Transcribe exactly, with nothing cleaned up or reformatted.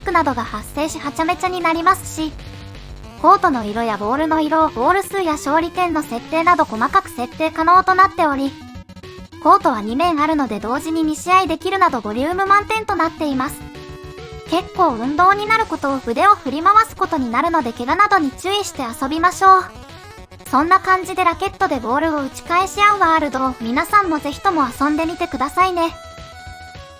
ックなどが発生しはちゃめちゃになりますし、コートの色やボールの色、ボール数や勝利点の設定など細かく設定可能となっており、コートはにめんあるので同時ににしあいできるなどボリューム満点となっています。結構運動になることを腕を振り回すことになるので怪我などに注意して遊びましょう。そんな感じでラケットでボールを打ち返し合うワールドを皆さんもぜひとも遊んでみてくださいね。